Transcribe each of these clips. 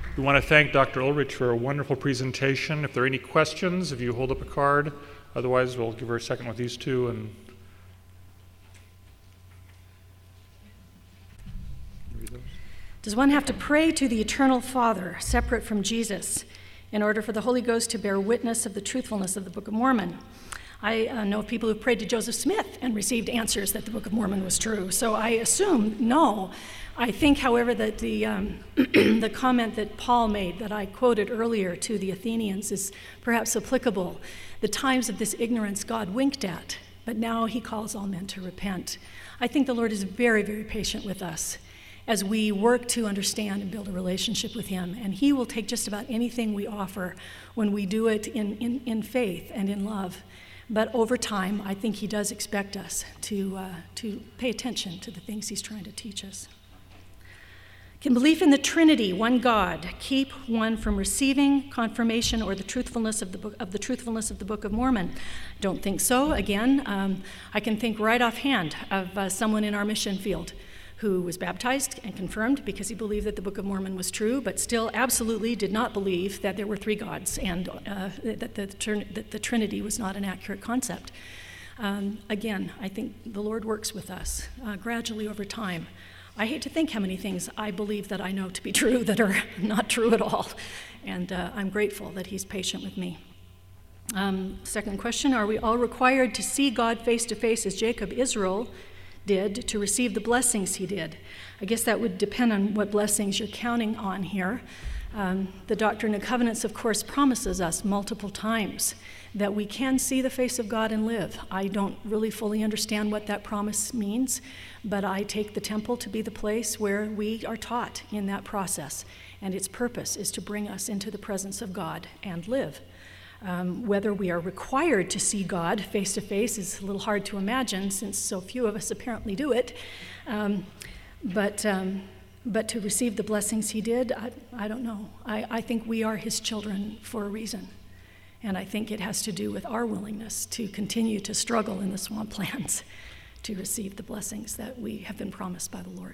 We want to thank Dr. Ulrich for a wonderful presentation. If there are any questions, if you hold up a card, otherwise we'll give her a second with these two. And does one have to pray to the Eternal Father, separate from Jesus, in order for the Holy Ghost to bear witness of the truthfulness of the Book of Mormon? I know of people who prayed to Joseph Smith and received answers that the Book of Mormon was true, so I assume no. I think, however, that the the comment that Paul made, that I quoted earlier to the Athenians, is perhaps applicable. The times of this ignorance God winked at, but now he calls all men to repent. I think the Lord is very, very patient with us as we work to understand and build a relationship with him, and he will take just about anything we offer when we do it in faith and in love. But over time, I think he does expect us to pay attention to the things he's trying to teach us. Can belief in the Trinity, one God, keep one from receiving confirmation or the truthfulness of the Book of Mormon? Don't think so. Again, I can think right offhand of someone in our mission field who was baptized and confirmed because he believed that the Book of Mormon was true, but still absolutely did not believe that there were three gods and that the Trinity was not an accurate concept. Again, I think the Lord works with us gradually over time. I hate to think how many things I believe that I know to be true that are not true at all, and I'm grateful that he's patient with me. Second question, are we all required to see God face to face as Jacob Israel did to receive the blessings he did? I guess that would depend on what blessings you're counting on here. The Doctrine and Covenants, of course, promises us multiple times that we can see the face of God and live. I don't really fully understand what that promise means, but I take the temple to be the place where we are taught in that process, and its purpose is to bring us into the presence of God and live. Whether we are required to see God face to face is a little hard to imagine, since so few of us apparently do it. But to receive the blessings he did, I don't know. I think we are his children for a reason. And I think it has to do with our willingness to continue to struggle in the swamplands to receive the blessings that we have been promised by the Lord.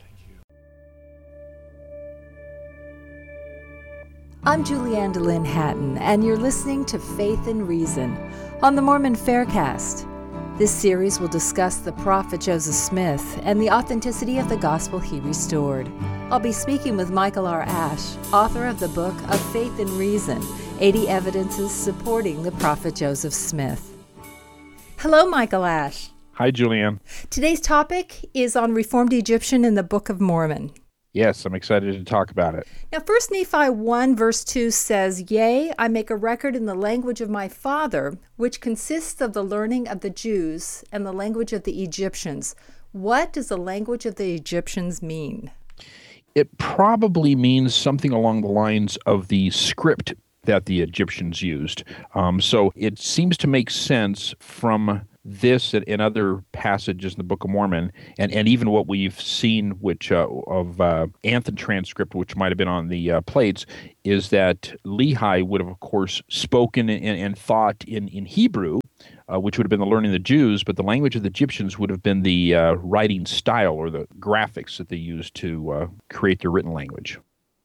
I'm Julianne DeLynn Hatton, and you're listening to Faith and Reason on the Mormon Faircast. This series will discuss the prophet Joseph Smith and the authenticity of the gospel he restored. I'll be speaking with Michael R. Ash, author of the book of Faith and Reason, 80 Evidences Supporting the Prophet Joseph Smith. Hello, Michael Ash. Hi, Julianne. Today's topic is on Reformed Egyptian in the Book of Mormon. Yes, I'm excited to talk about it. Now, 1 Nephi 1 verse 2 says, "Yea, I make a record in the language of my father, which consists of the learning of the Jews and the language of the Egyptians." What does the language of the Egyptians mean? It probably means something along the lines of the script that the Egyptians used. So it seems to make sense from this and other passages in the Book of Mormon, and even what we've seen, which of Anthon transcript, which might have been on the plates, is that Lehi would have, of course, spoken and thought in Hebrew, which would have been the learning of the Jews, but the language of the Egyptians would have been the writing style or the graphics that they used to create their written language.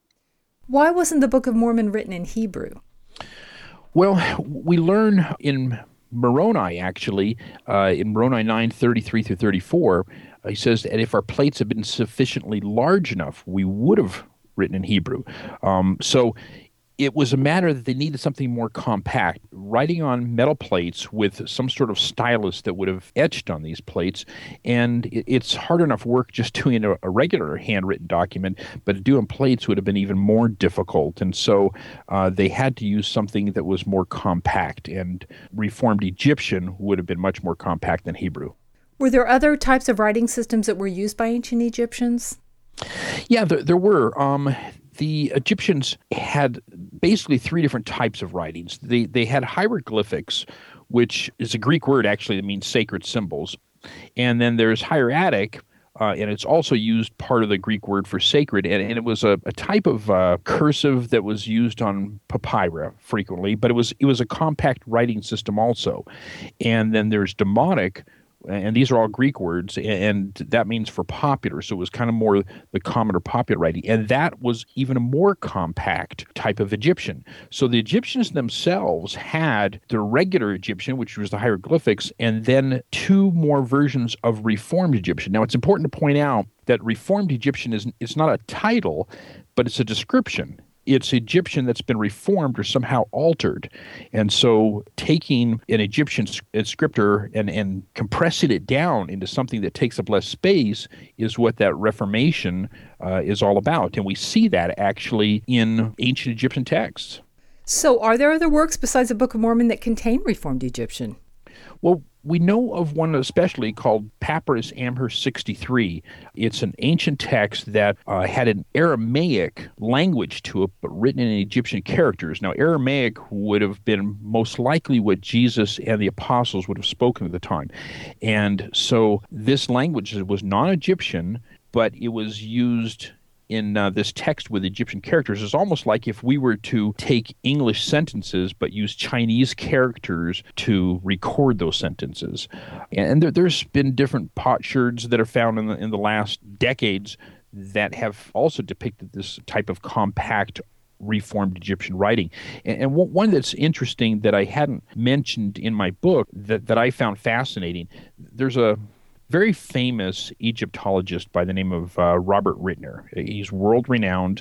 Why wasn't the Book of Mormon written in Hebrew? Well, we learn in Moroni, actually, in Moroni 9:33 through 34, he says that if our plates had been sufficiently large enough, we would have written in Hebrew. So it was a matter that they needed something more compact. Writing on metal plates with some sort of stylus that would have etched on these plates, and it's hard enough work just doing a regular handwritten document, but to do on plates would have been even more difficult. And so they had to use something that was more compact, and Reformed Egyptian would have been much more compact than Hebrew. Were there other types of writing systems that were used by ancient Egyptians? Yeah, there were. The Egyptians had basically three different types of writings. They had hieroglyphics, which is a Greek word actually that means sacred symbols. And then there's hieratic, and it's also used part of the Greek word for sacred. And it was a type of cursive that was used on papyri frequently, but it was a compact writing system also. And then there's Demotic, and these are all Greek words, and that means for popular. So it was kind of more the common or popular writing. And that was even a more compact type of Egyptian. So the Egyptians themselves had the regular Egyptian, which was the hieroglyphics, and then two more versions of Reformed Egyptian. Now, it's important to point out that Reformed Egyptian it's not a title, but it's a description. It's Egyptian that's been reformed or somehow altered. And so taking an Egyptian scripture and compressing it down into something that takes up less space is what that Reformation is all about. And we see that actually in ancient Egyptian texts. So are there other works besides the Book of Mormon that contain Reformed Egyptian? Well, we know of one especially called Papyrus Amherst 63. It's an ancient text that had an Aramaic language to it, but written in Egyptian characters. Now, Aramaic would have been most likely what Jesus and the apostles would have spoken at the time. And so this language was non-Egyptian, but it was used in this text with Egyptian characters. Is almost like if we were to take English sentences but use Chinese characters to record those sentences. And there's been different potsherds that are found in the last decades that have also depicted this type of compact Reformed Egyptian writing. And one that's interesting that I hadn't mentioned in my book that I found fascinating, there's a very famous Egyptologist by the name of Robert Rittner. He's world-renowned,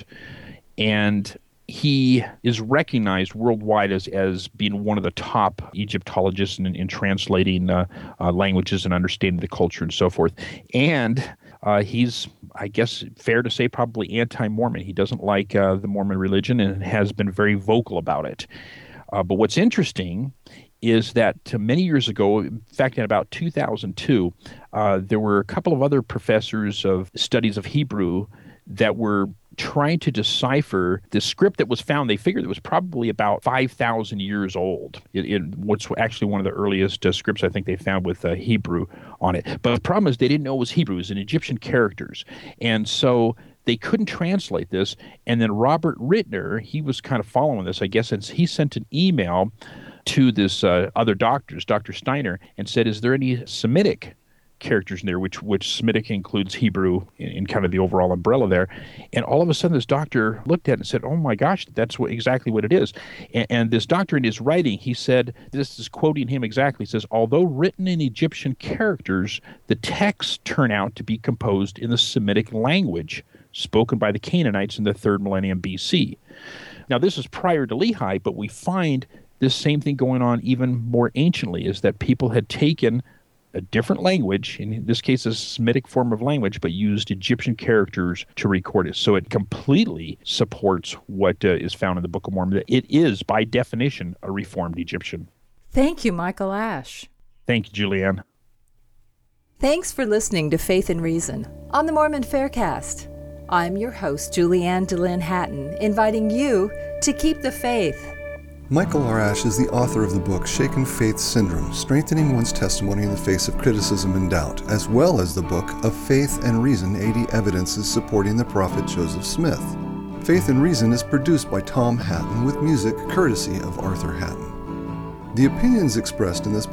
and he is recognized worldwide as being one of the top Egyptologists in translating languages and understanding the culture and so forth. And he's, I guess, fair to say, probably anti-Mormon. He doesn't like the Mormon religion and has been very vocal about it. But what's interesting is that many years ago, in fact, in about 2002, there were a couple of other professors of studies of Hebrew that were trying to decipher the script that was found. They figured it was probably about 5,000 years old. What's actually one of the earliest scripts I think they found with Hebrew on it. But the problem is they didn't know it was Hebrew. It was in Egyptian characters. And so they couldn't translate this. And then Robert Rittner, he was kind of following this, I guess, and he sent an email to this other doctors, Dr. Steiner, and said, is there any Semitic characters in there, which Semitic includes Hebrew in kind of the overall umbrella there. And all of a sudden this doctor looked at it and said, oh my gosh, that's exactly what it is. And this doctor in his writing, he said, this is quoting him exactly, he says, although written in Egyptian characters, the texts turn out to be composed in the Semitic language spoken by the Canaanites in the 3rd millennium BC. Now this is prior to Lehi, but we find this same thing going on even more anciently, is that people had taken a different language, in this case a Semitic form of language, but used Egyptian characters to record it. So it completely supports what is found in the Book of Mormon. It is, by definition, a Reformed Egyptian. Thank you, Michael Ash. Thank you, Julianne. Thanks for listening to Faith and Reason on the Mormon Faircast. I'm your host, Julianne DeLynn Hatton, inviting you to keep the faith. Michael R. Ash is the author of the book Shaken Faith Syndrome, Strengthening One's Testimony in the Face of Criticism and Doubt, as well as the book Of Faith and Reason, 80 Evidences Supporting the Prophet Joseph Smith. Faith and Reason is produced by Tom Hatton with music courtesy of Arthur Hatton. The opinions expressed in this